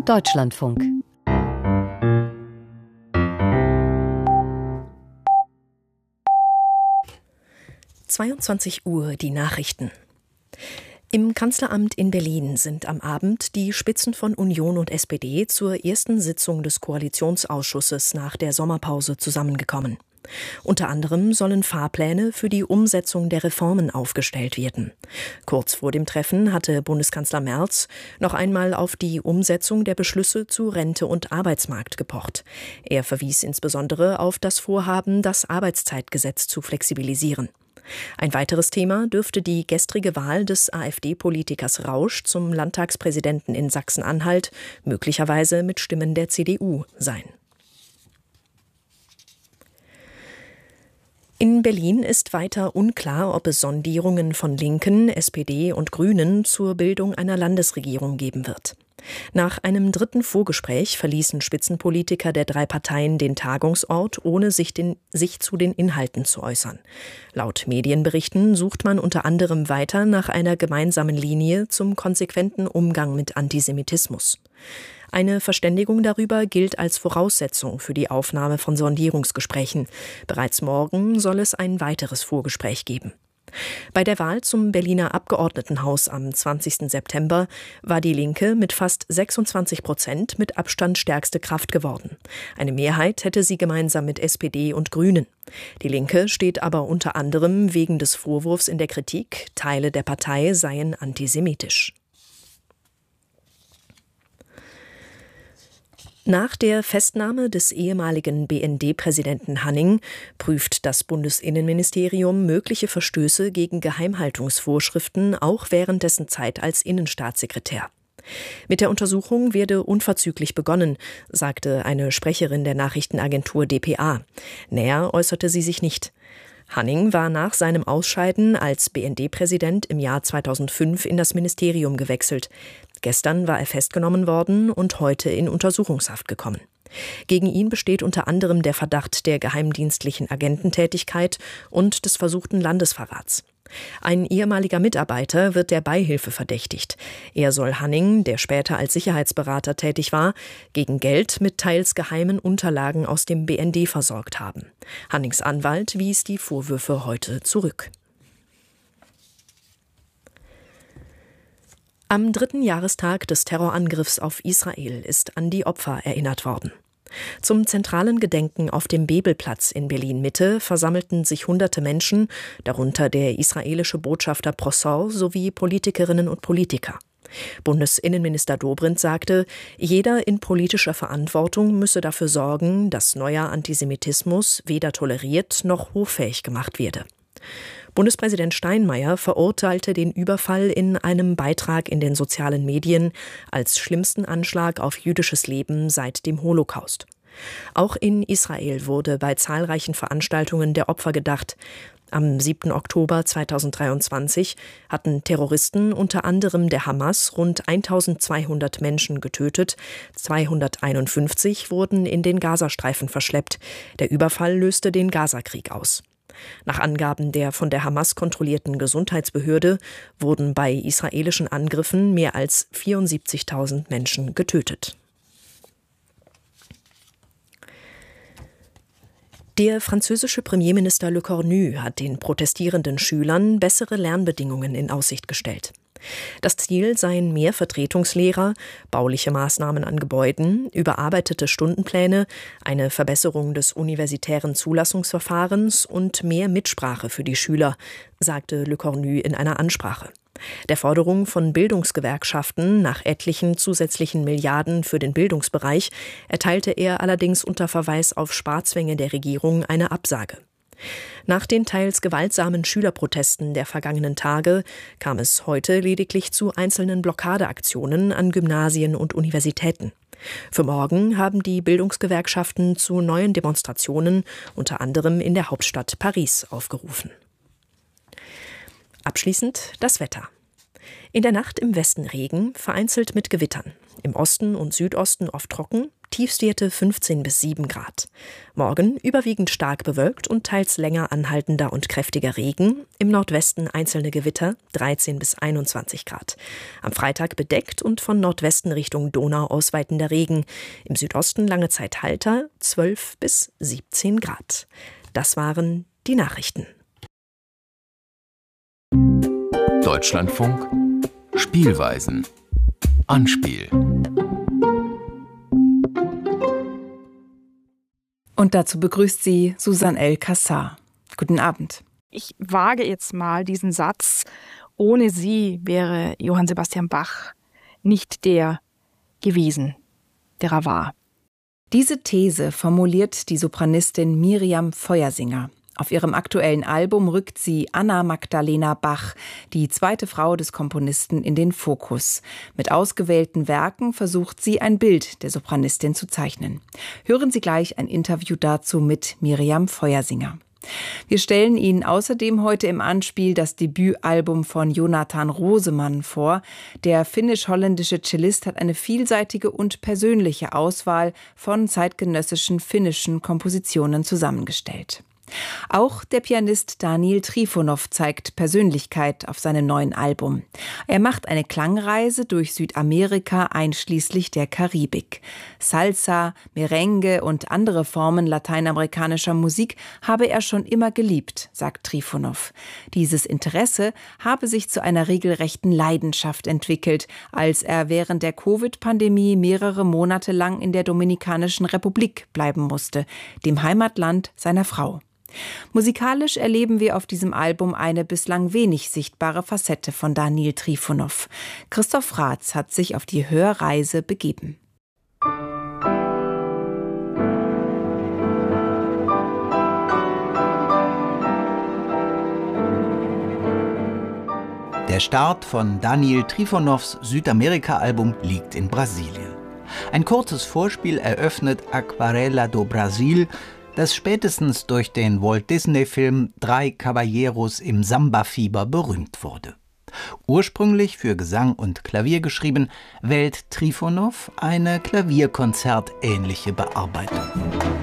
Deutschlandfunk. (22 Uhr) die Nachrichten. Im Kanzleramt in Berlin sind am Abend die Spitzen von Union und SPD zur ersten Sitzung des Koalitionsausschusses nach der Sommerpause zusammengekommen. Unter anderem sollen Fahrpläne für die Umsetzung der Reformen aufgestellt werden. Kurz vor dem Treffen hatte Bundeskanzler Merz noch einmal auf die Umsetzung der Beschlüsse zu Rente und Arbeitsmarkt gepocht. Er verwies insbesondere auf das Vorhaben, das Arbeitszeitgesetz zu flexibilisieren. Ein weiteres Thema dürfte die gestrige Wahl des AfD-Politikers Rausch zum Landtagspräsidenten in Sachsen-Anhalt, möglicherweise mit Stimmen der CDU, sein. In Berlin ist weiter unklar, ob es Sondierungen von Linken, SPD und Grünen zur Bildung einer Landesregierung geben wird. Nach einem dritten Vorgespräch verließen Spitzenpolitiker der drei Parteien den Tagungsort, ohne sich zu den Inhalten zu äußern. Laut Medienberichten sucht man unter anderem weiter nach einer gemeinsamen Linie zum konsequenten Umgang mit Antisemitismus. Eine Verständigung darüber gilt als Voraussetzung für die Aufnahme von Sondierungsgesprächen. Bereits morgen soll es ein weiteres Vorgespräch geben. Bei der Wahl zum Berliner Abgeordnetenhaus am 20. September war die Linke mit fast 26% mit Abstand stärkste Kraft geworden. Eine Mehrheit hätte sie gemeinsam mit SPD und Grünen. Die Linke steht aber unter anderem wegen des Vorwurfs in der Kritik, Teile der Partei seien antisemitisch. Nach der Festnahme des ehemaligen BND-Präsidenten Hanning prüft das Bundesinnenministerium mögliche Verstöße gegen Geheimhaltungsvorschriften auch während dessen Zeit als Innenstaatssekretär. Mit der Untersuchung werde unverzüglich begonnen, sagte eine Sprecherin der Nachrichtenagentur dpa. Näher äußerte sie sich nicht. Hanning war nach seinem Ausscheiden als BND-Präsident im Jahr 2005 in das Ministerium gewechselt. Gestern war er festgenommen worden und heute in Untersuchungshaft gekommen. Gegen ihn besteht unter anderem der Verdacht der geheimdienstlichen Agententätigkeit und des versuchten Landesverrats. Ein ehemaliger Mitarbeiter wird der Beihilfe verdächtigt. Er soll Hanning, der später als Sicherheitsberater tätig war, gegen Geld mit teils geheimen Unterlagen aus dem BND versorgt haben. Hannings Anwalt wies die Vorwürfe heute zurück. Am 3. Jahrestag des Terrorangriffs auf Israel ist an die Opfer erinnert worden. Zum zentralen Gedenken auf dem Bebelplatz in Berlin-Mitte versammelten sich hunderte Menschen, darunter der israelische Botschafter Prosor sowie Politikerinnen und Politiker. Bundesinnenminister Dobrindt sagte, jeder in politischer Verantwortung müsse dafür sorgen, dass neuer Antisemitismus weder toleriert noch hoffähig gemacht werde. Bundespräsident Steinmeier verurteilte den Überfall in einem Beitrag in den sozialen Medien als schlimmsten Anschlag auf jüdisches Leben seit dem Holocaust. Auch in Israel wurde bei zahlreichen Veranstaltungen der Opfer gedacht. Am 7. Oktober 2023 hatten Terroristen unter anderem der Hamas rund 1200 Menschen getötet, 251 wurden in den Gazastreifen verschleppt. Der Überfall löste den Gazakrieg aus. Nach Angaben der von der Hamas kontrollierten Gesundheitsbehörde wurden bei israelischen Angriffen mehr als 74.000 Menschen getötet. Der französische Premierminister Le Cornu hat den protestierenden Schülern bessere Lernbedingungen in Aussicht gestellt. Das Ziel seien mehr Vertretungslehrer, bauliche Maßnahmen an Gebäuden, überarbeitete Stundenpläne, eine Verbesserung des universitären Zulassungsverfahrens und mehr Mitsprache für die Schüler, sagte Le Cornu in einer Ansprache. Der Forderung von Bildungsgewerkschaften nach etlichen zusätzlichen Milliarden für den Bildungsbereich erteilte er allerdings unter Verweis auf Sparzwänge der Regierung eine Absage. Nach den teils gewaltsamen Schülerprotesten der vergangenen Tage kam es heute lediglich zu einzelnen Blockadeaktionen an Gymnasien und Universitäten. Für morgen haben die Bildungsgewerkschaften zu neuen Demonstrationen, unter anderem in der Hauptstadt Paris, aufgerufen. Abschließend das Wetter. In der Nacht im Westen Regen, vereinzelt mit Gewittern. Im Osten und Südosten oft trocken, Tiefstwerte 15 bis 7 Grad. Morgen überwiegend stark bewölkt und teils länger anhaltender und kräftiger Regen. Im Nordwesten einzelne Gewitter, 13 bis 21 Grad. Am Freitag bedeckt und von Nordwesten Richtung Donau ausweitender Regen. Im Südosten lange Zeit Halter, 12 bis 17 Grad. Das waren die Nachrichten. Deutschlandfunk Spielweisen. Anspiel. Und dazu begrüßt sie Susanne L. Cassar. Guten Abend. Ich wage jetzt mal diesen Satz: Ohne sie wäre Johann Sebastian Bach nicht der gewesen, der er war. Diese These formuliert die Sopranistin Miriam Feuersinger. Auf ihrem aktuellen Album rückt sie Anna Magdalena Bach, die zweite Frau des Komponisten, in den Fokus. Mit ausgewählten Werken versucht sie, ein Bild der Sopranistin zu zeichnen. Hören Sie gleich ein Interview dazu mit Miriam Feuersinger. Wir stellen Ihnen außerdem heute im Anspiel das Debütalbum von Jonathan Rosemann vor. Der finnisch-holländische Cellist hat eine vielseitige und persönliche Auswahl von zeitgenössischen finnischen Kompositionen zusammengestellt. Auch der Pianist Daniil Trifonov zeigt Persönlichkeit auf seinem neuen Album. Er macht eine Klangreise durch Südamerika einschließlich der Karibik. Salsa, Merengue und andere Formen lateinamerikanischer Musik habe er schon immer geliebt, sagt Trifonov. Dieses Interesse habe sich zu einer regelrechten Leidenschaft entwickelt, als er während der Covid-Pandemie mehrere Monate lang in der Dominikanischen Republik bleiben musste, dem Heimatland seiner Frau. Musikalisch erleben wir auf diesem Album eine bislang wenig sichtbare Facette von Daniil Trifonov. Christoph Raths hat sich auf die Hörreise begeben. Der Start von Daniil Trifonovs Südamerika-Album liegt in Brasilien. Ein kurzes Vorspiel eröffnet Aquarela do Brasil, das spätestens durch den Walt-Disney-Film Drei Caballeros im Samba-Fieber berühmt wurde. Ursprünglich für Gesang und Klavier geschrieben, wählt Trifonov eine klavierkonzertähnliche Bearbeitung.